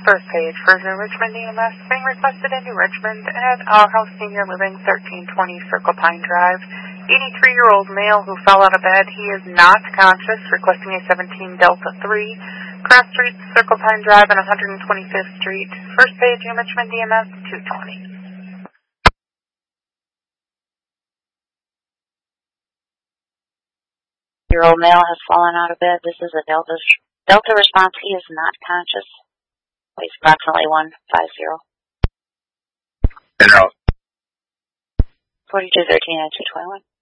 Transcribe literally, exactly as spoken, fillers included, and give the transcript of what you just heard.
First page for New Richmond E M S being requested in New Richmond at Our House Senior Living, thirteen twenty Circle Pine Drive. eighty-three-year-old male who fell out of bed. He is not conscious, requesting a seventeen Delta three. Cross Street, Circle Pine Drive, and one hundred twenty-fifth Street. First page, New Richmond E M S, two twenty. Year-old male has fallen out of bed. This is a Delta Delta response. He is not conscious. Weighs approximately one fifty. And out. forty-two thirteen and two twenty-one.